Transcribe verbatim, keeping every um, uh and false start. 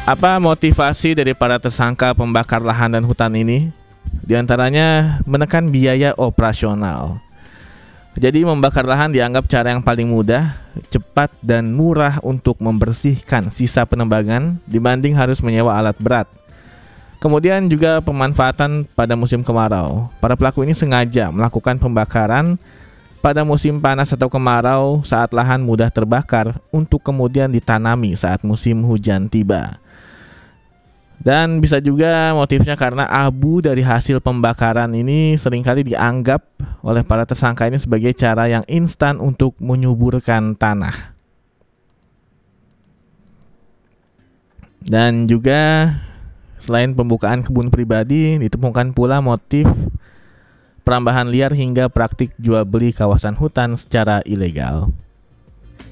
Apa motivasi dari para tersangka pembakar lahan dan hutan ini? Di antaranya menekan biaya operasional. Jadi membakar lahan dianggap cara yang paling mudah, cepat dan murah untuk membersihkan sisa penebangan dibanding harus menyewa alat berat. Kemudian juga pemanfaatan pada musim kemarau. Para pelaku ini sengaja melakukan pembakaran pada musim panas atau kemarau saat lahan mudah terbakar untuk kemudian ditanami saat musim hujan tiba. Dan bisa juga motifnya karena abu dari hasil pembakaran ini seringkali dianggap oleh para tersangka ini sebagai cara yang instan untuk menyuburkan tanah. Dan juga selain pembukaan kebun pribadi, ditemukan pula motif perambahan liar hingga praktik jual beli kawasan hutan secara ilegal.